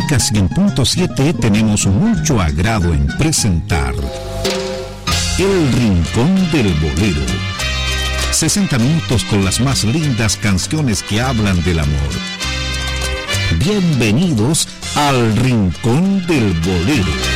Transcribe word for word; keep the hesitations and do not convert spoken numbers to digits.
Música cien punto siete tenemos mucho agrado en presentar El Rincón del Bolero. sesenta minutos con las más lindas canciones que hablan del amor. Bienvenidos al Rincón del Bolero.